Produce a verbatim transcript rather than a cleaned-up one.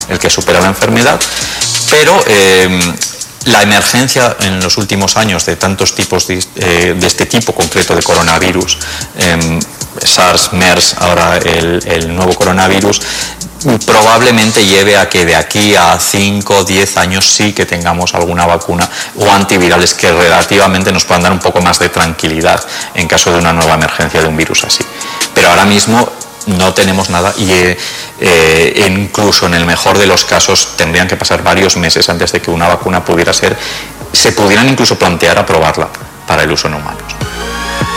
el que supera la enfermedad, pero eh, la emergencia en los últimos años de tantos tipos de, eh, de este tipo concreto de coronavirus, eh, SARS, MERS, ahora el, el nuevo coronavirus, probablemente lleve a que de aquí a cinco o diez años sí que tengamos alguna vacuna o antivirales que relativamente nos puedan dar un poco más de tranquilidad en caso de una nueva emergencia de un virus así. Pero ahora mismo no tenemos nada y eh, eh, incluso en el mejor de los casos tendrían que pasar varios meses antes de que una vacuna pudiera ser, se pudieran incluso plantear aprobarla para el uso en humanos.